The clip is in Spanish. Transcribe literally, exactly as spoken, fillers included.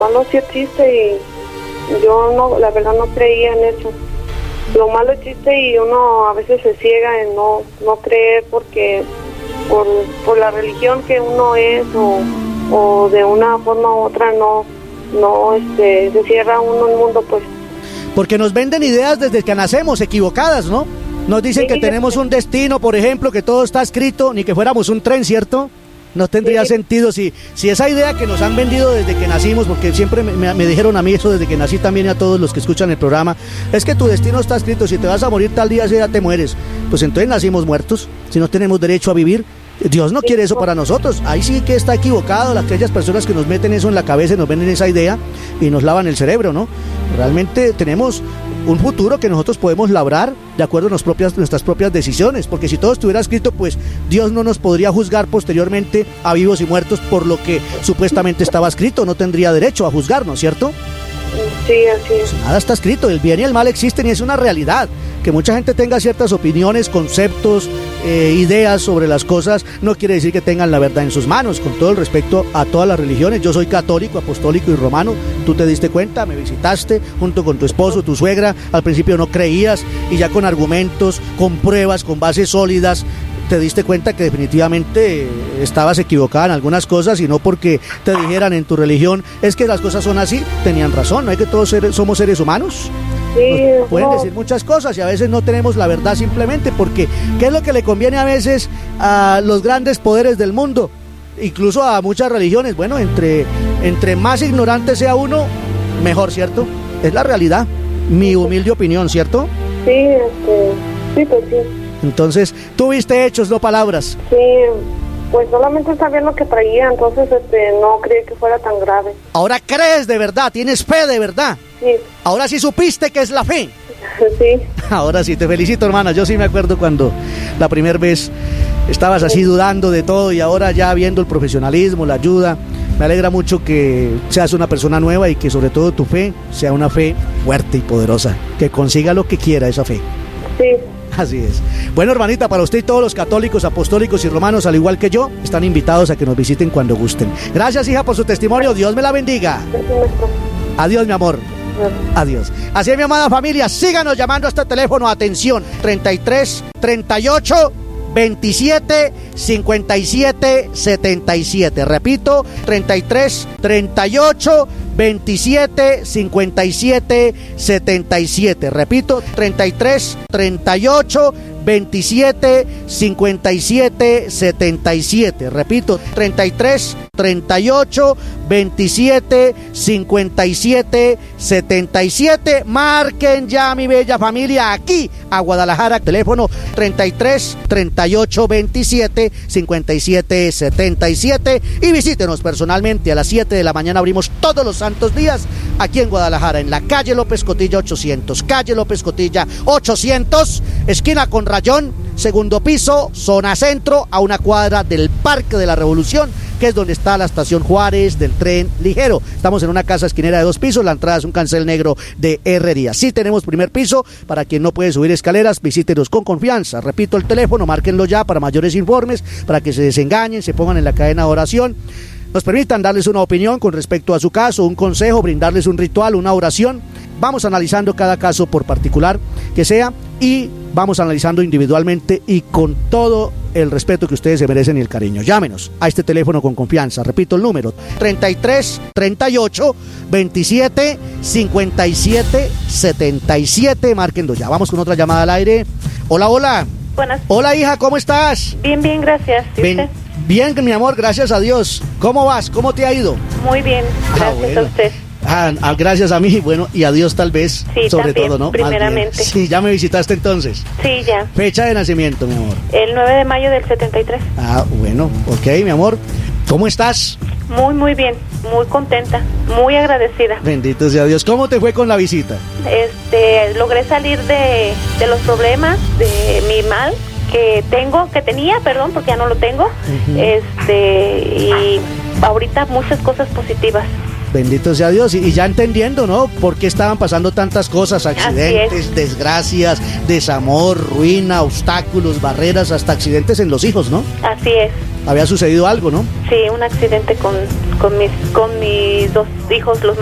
malo sí existe y yo no, la verdad no creía en eso. Lo malo existe y uno a veces se ciega en no, no creer porque por, por la religión que uno es o, o de una forma u otra no, no este, se cierra uno el mundo, pues. Porque nos venden ideas desde que nacemos equivocadas, ¿no? Nos dicen sí, que tenemos un destino, por ejemplo, que todo está escrito, ni que fuéramos un tren, ¿cierto? No tendría sí. sentido si, si esa idea que nos han vendido desde que nacimos, porque siempre me, me, me dijeron a mí eso desde que nací también y a todos los que escuchan el programa, es que tu destino está escrito, si te vas a morir tal día, ese día te mueres. Pues entonces nacimos muertos, si no tenemos derecho a vivir. Dios no quiere eso para nosotros. Ahí sí que está equivocado aquellas personas que nos meten eso en la cabeza y nos venden esa idea y nos lavan el cerebro, ¿no? Realmente tenemos un futuro que nosotros podemos labrar de acuerdo a nuestras propias, nuestras propias decisiones, porque si todo estuviera escrito, pues Dios no nos podría juzgar posteriormente a vivos y muertos por lo que supuestamente estaba escrito, no tendría derecho a juzgarnos, ¿cierto? Sí, así es. Nada está escrito, el bien y el mal existen y es una realidad. Que mucha gente tenga ciertas opiniones, conceptos, eh, ideas sobre las cosas, no quiere decir que tengan la verdad en sus manos, con todo el respeto a todas las religiones. Yo soy católico, apostólico y romano, tú te diste cuenta, me visitaste junto con tu esposo, tu suegra, al principio no creías y ya con argumentos, con pruebas, con bases sólidas, te diste cuenta que definitivamente estabas equivocada en algunas cosas y no porque te dijeran en tu religión es que las cosas son así, tenían razón, no es que todos seres, somos seres humanos. Sí, nos pueden no. decir muchas cosas y a veces no tenemos la verdad simplemente porque ¿qué es lo que le conviene a veces a los grandes poderes del mundo? Incluso a muchas religiones. Bueno, entre, entre más ignorante sea uno, mejor, ¿cierto? Es la realidad, mi humilde opinión, ¿cierto? Sí, este, sí, pues sí. Entonces, tú viste hechos, no palabras. Sí, pues solamente sabía lo que traía, entonces este, no creí que fuera tan grave. Ahora crees de verdad, tienes fe de verdad. Sí. Ahora sí supiste que es la fe. Sí. Ahora sí, te felicito, hermana. Yo sí me acuerdo cuando la primera vez estabas así dudando de todo y ahora ya viendo el profesionalismo, la ayuda. Me alegra mucho que seas una persona nueva y que sobre todo tu fe sea una fe fuerte y poderosa. Que consiga lo que quiera esa fe. Sí. Así es. Bueno, hermanita, para usted y todos los católicos, apostólicos y romanos, al igual que yo, están invitados a que nos visiten cuando gusten. Gracias, hija, por su testimonio. Dios me la bendiga. Adiós, mi amor. Adiós. Así es, mi amada familia, síganos llamando a este teléfono. Atención, treinta y tres, treinta y ocho, veintisiete, cincuenta y siete, setenta y siete. Repito, treinta y tres, treinta y ocho, veintisiete, cincuenta y siete, setenta y siete. Repito, treinta y tres, treinta y ocho, veintisiete, cincuenta y siete, setenta y siete. Repito, treinta y tres, treinta y ocho, veintisiete, cincuenta y siete, setenta y siete. Marquen ya, mi bella familia, aquí a Guadalajara, teléfono treinta y tres, treinta y ocho, veintisiete, cincuenta y siete, setenta y siete, y visítenos personalmente a las siete de la mañana. Abrimos todos los santos días aquí en Guadalajara, en la calle López Cotilla ochocientos, calle López Cotilla ochocientos, esquina con Rayón, segundo piso, zona centro, a una cuadra del Parque de la Revolución, que es donde está la estación Juárez del tren ligero. Estamos en una casa esquinera de dos pisos, la entrada es un cancel negro de herrería. Sí tenemos primer piso, para quien no puede subir escaleras, visítenos con confianza. Repito el teléfono, márquenlo ya para mayores informes, para que se desengañen, se pongan en la cadena de oración. Nos permitan darles una opinión con respecto a su caso, un consejo, brindarles un ritual, una oración. Vamos analizando cada caso por particular que sea y vamos analizando individualmente y con todo el respeto que ustedes se merecen y el cariño. Llámenos a este teléfono con confianza. Repito el número, treinta y tres, treinta y ocho, veintisiete, cincuenta y siete, setenta y siete. Márquenlo ya. Vamos con otra llamada al aire. Hola, hola. Buenas. Hola, hija, ¿cómo estás? Bien, bien, gracias. ¿Y Bien, usted? bien, mi amor, gracias a Dios. ¿Cómo vas? ¿Cómo te ha ido? Muy bien, gracias Ah, bueno. a usted. Ah, ah, gracias a mí, bueno, y a Dios tal vez, Sí, sobre también, todo, ¿no? Más bien. primeramente. Sí, ya me visitaste entonces. Sí, ya. Fecha de nacimiento, mi amor. El nueve de mayo del setenta y tres. Ah, bueno, ok, mi amor. ¿Cómo estás? Muy, muy bien, muy contenta, muy agradecida. Bendito sea Dios. ¿Cómo te fue con la visita? Este, logré salir de, de los problemas, de mi mal que tengo, que tenía, perdón, porque ya no lo tengo. Uh-huh. Este, y ahorita muchas cosas positivas. Bendito sea Dios, y, y ya entendiendo, ¿no? Por qué estaban pasando tantas cosas, accidentes, desgracias, desamor, ruina, obstáculos, barreras, hasta accidentes en los hijos, ¿no? Así es. había sucedido algo, ¿no? Sí, un accidente con, con, mis, con mis dos hijos, los